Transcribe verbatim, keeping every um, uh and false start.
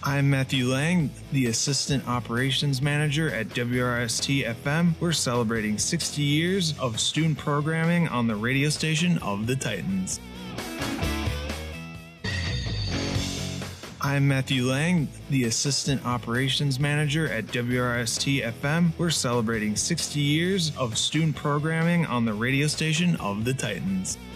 I'm Matthew Lang, the Assistant Operations Manager at W R S T F M. We're celebrating sixty years of student programming on the radio station of the Titans. I'm Matthew Lang, the Assistant Operations Manager at W R S T F M. We're celebrating sixty years of student programming on the radio station of the Titans.